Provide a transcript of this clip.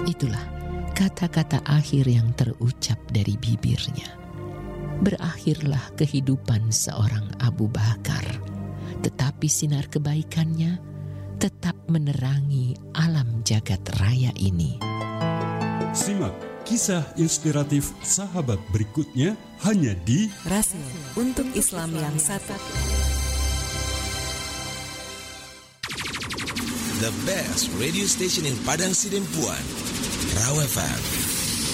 Itulah kata-kata akhir yang terucap dari bibirnya. Berakhirlah kehidupan seorang Abu Bakar, tetapi sinar kebaikannya tetap menerangi alam jagat raya ini. Simak kisah inspiratif sahabat berikutnya hanya di Rasul untuk Islam yang satu. The best radio station in Padang Sidempuan, Raw FM.